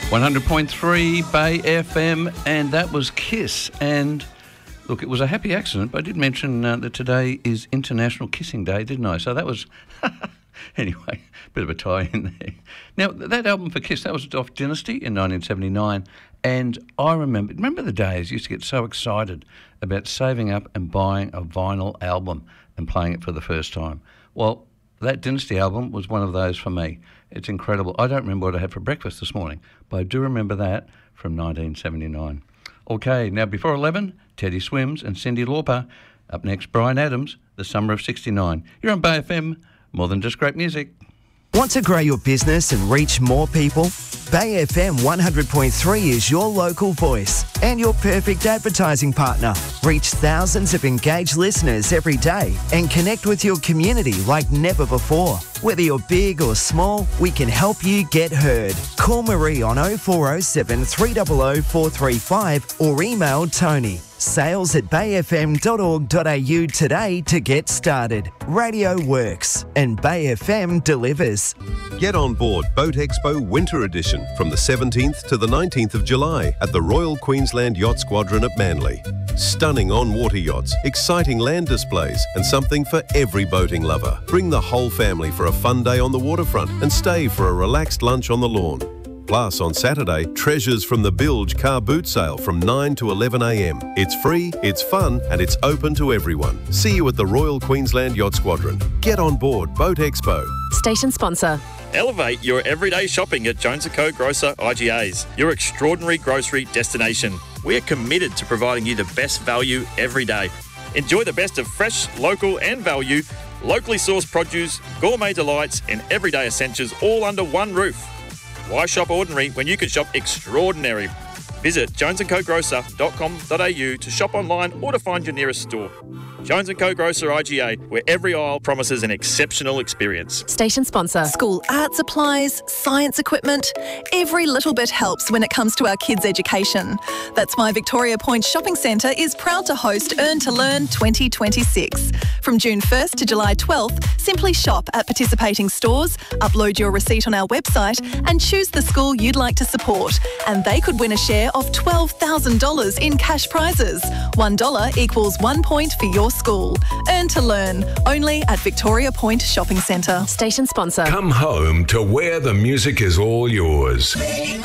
100.3 Bay FM, and that was Kiss. And look, it was a happy accident, but I did mention that today is International Kissing Day, didn't I? So that was, anyway, bit of a tie in there. Now, that album for Kiss, that was off Dynasty in 1979, and I remember the days you used to get so excited about saving up and buying a vinyl album and playing it for the first time. Well, that Dynasty album was one of those for me. It's incredible. I don't remember what I had for breakfast this morning, but I do remember that from 1979. Okay, now before 11, Teddy Swims and Cyndi Lauper. Up next, Bryan Adams, The Summer of '69. You're on Bay FM, more than just great music. Want to grow your business and reach more people? Bay FM 100.3 is your local voice and your perfect advertising partner. Reach thousands of engaged listeners every day and connect with your community like never before. Whether you're big or small, we can help you get heard. Call Marie on 0407 300 435 or email Tony. sales@bayfm.org.au today to get started. Radio works and Bay FM delivers. Get on board Boat Expo Winter Edition from the 17th to the 19th of July at the Royal Queensland Yacht Squadron at Manly. Stunning on-water yachts, exciting land displays and something for every boating lover. Bring the whole family for a fun day on the waterfront and stay for a relaxed lunch on the lawn. Plus, on Saturday, treasures from the Bilge car boot sale from 9 to 11 a.m. It's free, it's fun, and it's open to everyone. See you at the Royal Queensland Yacht Squadron. Get on board Boat Expo. Station sponsor. Elevate your everyday shopping at Jones & Co Grocer IGAs, your extraordinary grocery destination. We are committed to providing you the best value every day. Enjoy the best of fresh, local and value, locally sourced produce, gourmet delights and everyday essentials all under one roof. Why shop ordinary when you can shop extraordinary? Visit jonesandcogrocer.com.au to shop online or to find your nearest store. Jones & Co Grocer IGA, where every aisle promises an exceptional experience. Station sponsor. School art supplies, science equipment. Every little bit helps when it comes to our kids' education. That's why Victoria Point Shopping Centre is proud to host Earn to Learn 2026. From June 1st to July 12th, simply shop at participating stores, upload your receipt on our website and choose the school you'd like to support. And they could win a share of $12,000 in cash prizes. $1 equals 1 point for your school. Earn to Learn, only at Victoria Point Shopping Centre. Station sponsor. Come home to where the music is all yours.